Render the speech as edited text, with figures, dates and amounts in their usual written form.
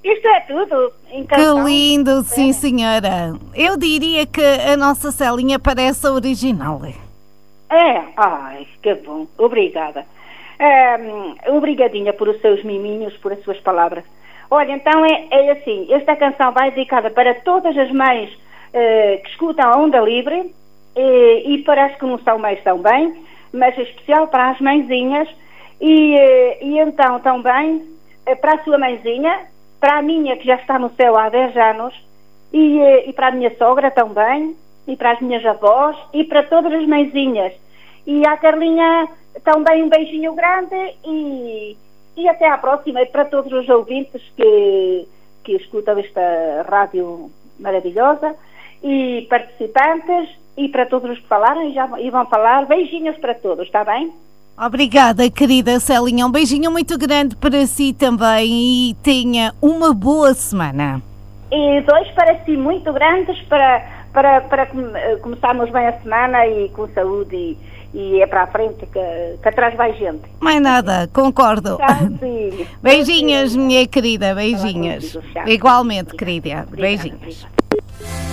Isto é tudo em Que canção. lindo, sim senhora. Eu diria que a nossa Celinha parece a original. Ai, que bom. Obrigada. Obrigadinha por os seus miminhos, por as suas palavras. Olha, então é assim, esta canção vai dedicada para todas as mães que escutam a Onda Livre e para as que não são mães também, mas em especial para as mãezinhas e então também para a sua mãezinha, para a minha que já está no céu há 10 anos e para a minha sogra também e para as minhas avós e para todas as mãezinhas. E à Carlinha também um beijinho grande e até à próxima. E para todos os ouvintes que escutam esta rádio maravilhosa e participantes e para todos os que falaram e vão falar, beijinhos para todos, está bem? Obrigada, querida Celinha. Um beijinho muito grande para si também e tenha uma boa semana. E 2 para si muito grandes para começarmos bem a semana e com saúde e é para a frente que atrás vai gente. Mais nada, concordo. Tchauzinho. Beijinhos, minha querida, beijinhos. Contigo, tchau. Igualmente, Obrigada. querida, Obrigada, beijinhos. obrigada.